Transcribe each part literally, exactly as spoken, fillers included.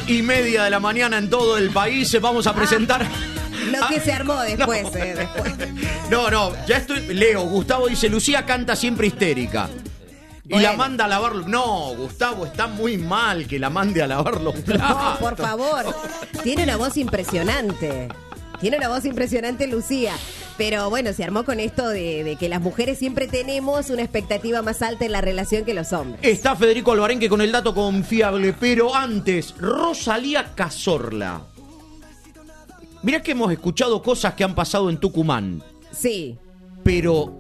y media de la mañana en todo el país. Vamos a presentar... Ah, lo que se armó después, no. Eh, después. No, no, ya estoy... Leo, Gustavo dice, Lucía canta siempre histérica. Y bueno. La manda a lavar... No, Gustavo, está muy mal que la mande a lavar los platos. No, por favor. Tiene una voz impresionante. Tiene una voz impresionante, Lucía. Pero bueno, se armó con esto de, de que las mujeres siempre tenemos una expectativa más alta en la relación que los hombres. Está Federico Albarenque con el dato confiable, pero antes, Rosalía Cazorla. Mirá que hemos escuchado cosas que han pasado en Tucumán. Sí. Pero,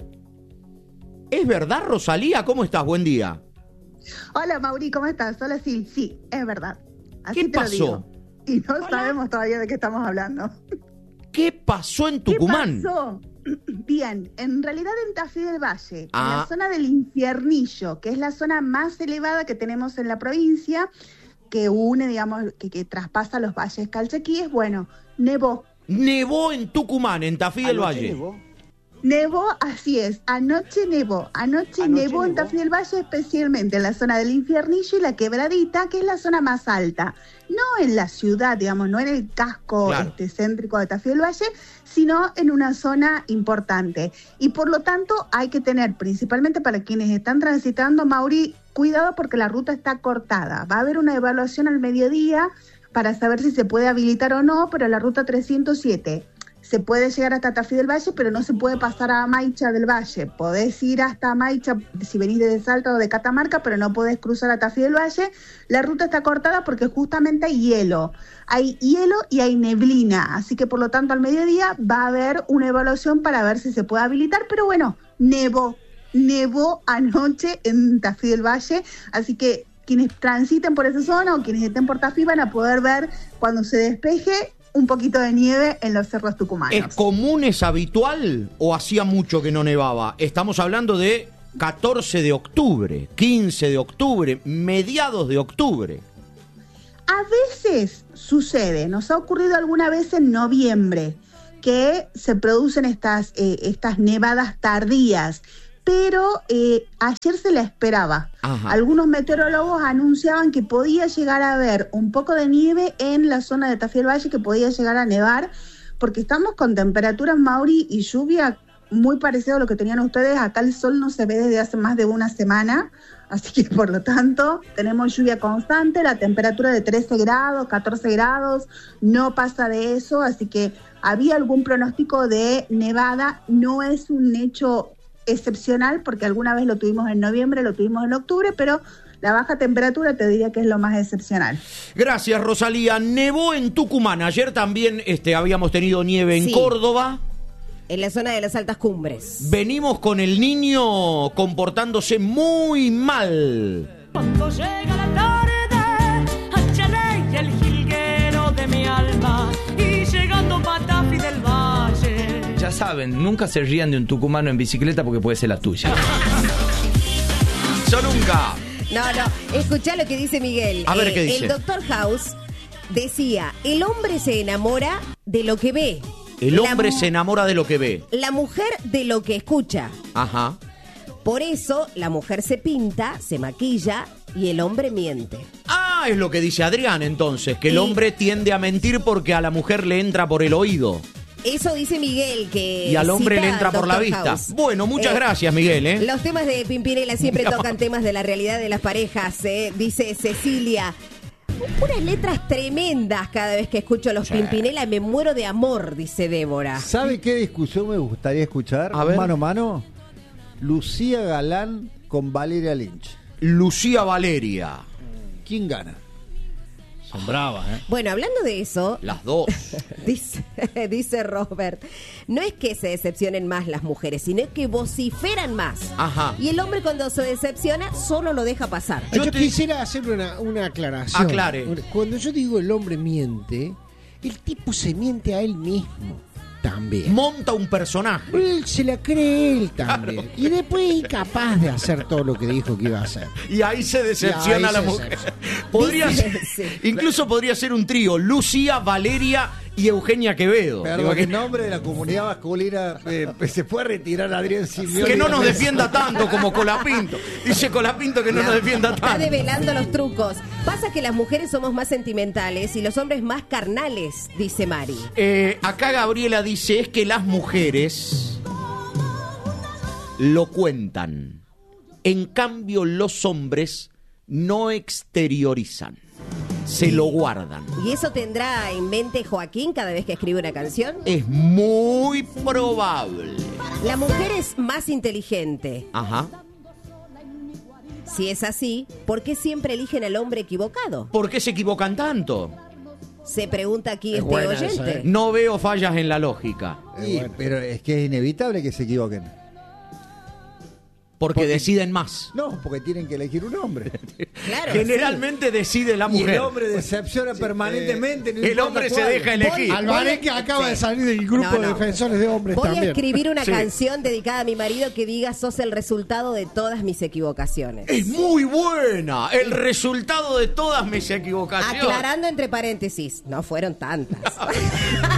¿es verdad, Rosalía? ¿Cómo estás? Buen día. Hola, Mauri, ¿cómo estás? Hola, sí, sí, es verdad. Así ¿Qué te pasó? Lo digo. Y no Hola. sabemos todavía de qué estamos hablando. ¿Qué pasó en Tucumán? ¿Qué pasó? Bien, en realidad en Tafí del Valle, ah. en la zona del Infiernillo, que es la zona más elevada que tenemos en la provincia, que une, digamos, que, que traspasa los valles calchaquíes, bueno, nevó. Nevó en Tucumán, en Tafí del Anoche Valle. Nevó. Nevó, así es, anoche nevó, anoche, anoche nevó, nevó en Tafí del Valle, especialmente en la zona del Infiernillo y la Quebradita, que es la zona más alta. No en la ciudad, digamos, no en el casco claro. este, céntrico de Tafí del Valle, sino en una zona importante. Y por lo tanto hay que tener, principalmente para quienes están transitando, Mauri, cuidado porque la ruta está cortada. Va a haber una evaluación al mediodía para saber si se puede habilitar o no, pero la ruta trescientos siete... se puede llegar hasta Tafí del Valle, pero no se puede pasar a Maicha del Valle. Podés ir hasta Maicha si venís de Salta o de Catamarca, pero no podés cruzar a Tafí del Valle. La ruta está cortada porque justamente hay hielo. Hay hielo y hay neblina, así que por lo tanto al mediodía va a haber una evaluación para ver si se puede habilitar, pero bueno, nevó, nevó anoche en Tafí del Valle, así que quienes transiten por esa zona o quienes estén por Tafí van a poder ver cuando se despeje un poquito de nieve en los cerros tucumanos. ¿Es común, es habitual o hacía mucho que no nevaba? Estamos hablando de catorce de octubre, quince de octubre, mediados de octubre. A veces sucede, nos ha ocurrido alguna vez en noviembre, que se producen estas, eh, estas nevadas tardías, pero eh, ayer se la esperaba. Ajá. Algunos meteorólogos anunciaban que podía llegar a haber un poco de nieve en la zona de Tafí del Valle, que podía llegar a nevar, porque estamos con temperaturas, Mauri, y lluvia muy parecido a lo que tenían ustedes. Acá el sol no se ve desde hace más de una semana, así que por lo tanto tenemos lluvia constante, la temperatura de trece grados, catorce grados, no pasa de eso, así que había algún pronóstico de nevada, no es un hecho excepcional, porque alguna vez lo tuvimos en noviembre, lo tuvimos en octubre, pero la baja temperatura te diría que es lo más excepcional. Gracias, Rosalía. Nevó en Tucumán. Ayer también este, habíamos tenido nieve en sí. Córdoba. En la zona de las altas cumbres. Venimos con el niño comportándose muy mal. Cuando llega la tarde, achalé el jilguero de mi alma y llegando pa' Tafí del Valle. Ya saben, nunca se rían de un tucumano en bicicleta porque puede ser la tuya. Yo nunca. No, no, escuchá lo que dice Miguel. A ver eh, qué dice. El doctor House decía, el hombre se enamora de lo que ve. El hombre la, se enamora de lo que ve. La mujer de lo que escucha. Ajá. Por eso la mujer se pinta, se maquilla y el hombre miente. Ah, es lo que dice Adrián entonces, que el y... hombre tiende a mentir porque a la mujer le entra por el oído. Eso dice Miguel, que y al hombre le entra por la vista. House. Bueno, muchas eh, gracias, Miguel. ¿eh? Los temas de Pimpinela siempre no. tocan temas de la realidad de las parejas, ¿eh? Dice Cecilia. Unas letras tremendas cada vez que escucho a los sí. Pimpinela, me muero de amor, dice Débora. ¿Sabe qué discusión me gustaría escuchar? A ver. Mano a mano. Lucía Galán con Valeria Lynch. Lucía Valeria. ¿Quién gana? Son bravas, ¿eh? Bueno, hablando de eso... Las dos. dice, dice Robert, no es que se decepcionen más las mujeres, sino que vociferan más. Ajá. Y el hombre cuando se decepciona solo lo deja pasar. Yo, yo te... quisiera hacer una, una aclaración. Aclare. Cuando yo digo el hombre miente, el tipo se miente a él mismo. También. Monta un personaje. Él se la cree él también. Claro. Y después es incapaz de hacer todo lo que dijo que iba a hacer. Y ahí se decepciona ahí la se mujer. Podría ser, sí. Incluso podría ser un trío. Lucía, Valeria y Eugenia Quevedo. Perdón, Digo, que, en nombre de la comunidad masculina eh, se puede retirar Adrián Simeone. que no nos defienda tanto como Colapinto. Dice Colapinto que no nos defienda Está tanto. develando los trucos. Pasa que las mujeres somos más sentimentales y los hombres más carnales, dice Mari. Eh, acá Gabriela dice, es que las mujeres lo cuentan. En cambio, los hombres no exteriorizan. Se lo guardan. ¿Y eso tendrá en mente Joaquín cada vez que escribe una canción? Es muy probable. La mujer es más inteligente. Ajá. Si es así, ¿por qué siempre eligen al hombre equivocado? ¿Por qué se equivocan tanto? Se pregunta aquí Es este buena oyente. esa, ¿eh? No veo fallas en la lógica. Sí, pero es que es inevitable que se equivoquen. Porque, Porque- deciden más. No, porque tienen que elegir un hombre. Claro, Generalmente decide la Y mujer. el hombre decepciona permanentemente. no El importa hombre se cuál. deja elegir. Alvarez que acaba de salir del grupo No, no. de defensores de hombres Voy también. a escribir una Sí. canción dedicada a mi marido que diga sos el resultado de todas mis equivocaciones. Es muy buena. El resultado de todas mis equivocaciones. Aclarando entre paréntesis, no fueron tantas.